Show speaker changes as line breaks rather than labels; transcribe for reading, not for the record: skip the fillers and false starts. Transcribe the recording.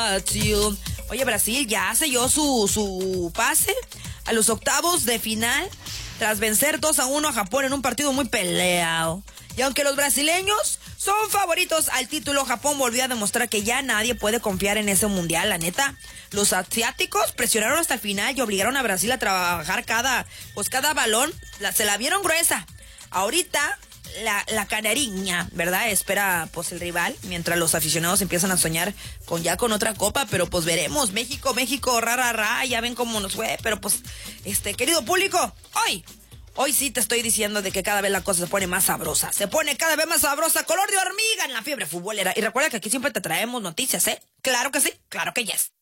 Brasil. Oye, Brasil ya selló su pase a los octavos de final tras vencer 2-1 a Japón en un partido muy peleado. Y aunque los brasileños son favoritos al título, Japón volvió a demostrar que ya nadie puede confiar en ese mundial, la neta. Los asiáticos presionaron hasta el final y obligaron a Brasil a trabajar cada balón. Se la vieron gruesa. Ahorita la canariña, ¿verdad? Espera pues el rival, mientras los aficionados empiezan a soñar con otra copa, pero pues veremos. México, ra, ya ven cómo nos fue, pero pues, querido público, Hoy sí te estoy diciendo de que cada vez la cosa se pone más sabrosa. Se pone cada vez más sabrosa, color de hormiga en la fiebre futbolera. Y recuerda que aquí siempre te traemos noticias, ¿eh? Claro que sí, claro que yes.